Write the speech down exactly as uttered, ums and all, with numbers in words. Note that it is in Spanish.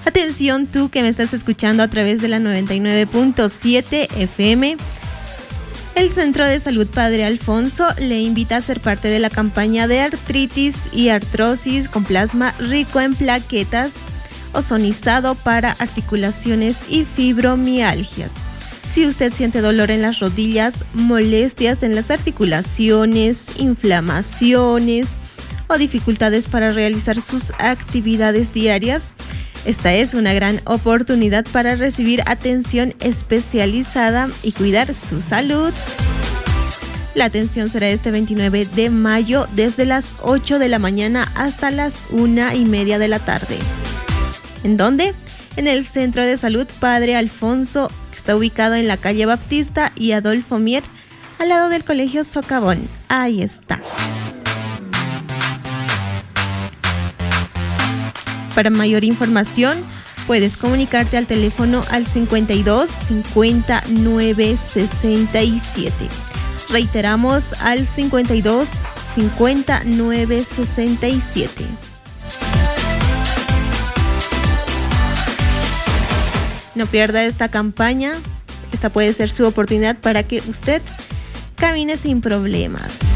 Atención tú que me estás escuchando a través de la noventa y nueve punto siete F M. El Centro de Salud Padre Alfonso le invita a ser parte de la campaña de artritis y artrosis con plasma rico en plaquetas, ozonizado para articulaciones y fibromialgias. Si usted siente dolor en las rodillas, molestias en las articulaciones, inflamaciones o dificultades para realizar sus actividades diarias, esta es una gran oportunidad para recibir atención especializada y cuidar su salud. La atención será este veintinueve de mayo desde las ocho de la mañana hasta las una y media de la tarde. ¿En dónde? En el Centro de Salud Padre Alfonso, que está ubicado en la calle Baptista y Adolfo Mier, al lado del Colegio Socavón. Ahí está. Para mayor información, puedes comunicarte al teléfono al cincuenta y dos, cincuenta, nueve, sesenta y siete. Reiteramos al cincuenta y dos, cincuenta, nueve, sesenta y siete. No pierda esta campaña. Esta puede ser su oportunidad para que usted camine sin problemas.